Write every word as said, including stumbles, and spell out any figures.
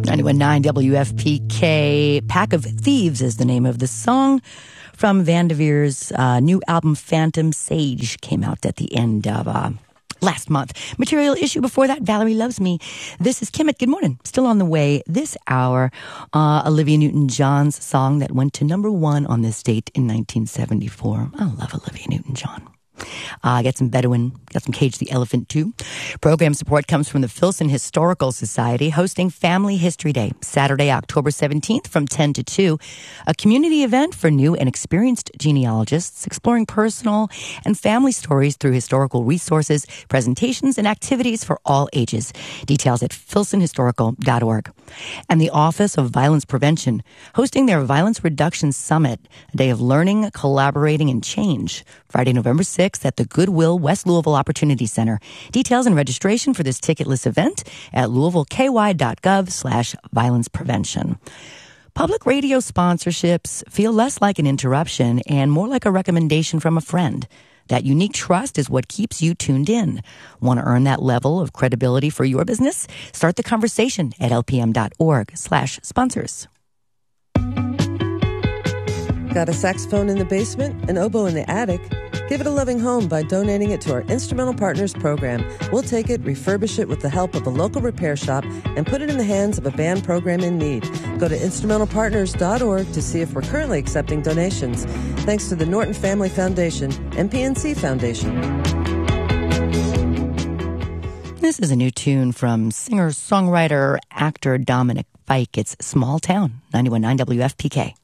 ninety-one point nine W F P K. Pack of Thieves is the name of the song from Vanderveer's uh, new album Phantom Sage. Came out at the end of uh, last month. Material issue before that, Valerie Loves Me. This is Kimmit. Good morning. Still on the way this hour. Uh, Olivia Newton-John's song that went to number one on this date in nineteen seventy-four. I love Olivia Newton-John. Uh, get some Bedouin, got some Cage the Elephant too. Program support comes from the Filson Historical Society, hosting Family History Day, Saturday, October seventeenth from ten to two. A community event for new and experienced genealogists exploring personal and family stories through historical resources, presentations, and activities for all ages. Details at filson historical dot org. And the Office of Violence Prevention, hosting their Violence Reduction Summit, a day of learning, collaborating, and change. Friday, November sixth at the Goodwill West Louisville Opportunity Center. Details and registration for this ticketless event at louisvilleky.gov slash violence prevention. Public radio sponsorships feel less like an interruption and more like a recommendation from a friend. That unique trust is what keeps you tuned in. Want to earn that level of credibility for your business? Start the conversation at lpm.org slash sponsors. Got a saxophone in the basement, an oboe in the attic? Give it a loving home by donating it to our Instrumental Partners program. We'll take it, refurbish it with the help of a local repair shop, and put it in the hands of a band program in need. Go to instrumental partners dot org to see if we're currently accepting donations. Thanks to the Norton Family Foundation and P N C Foundation. This is a new tune from singer, songwriter, actor Dominic Fike. It's Small Town, ninety-one point nine W F P K.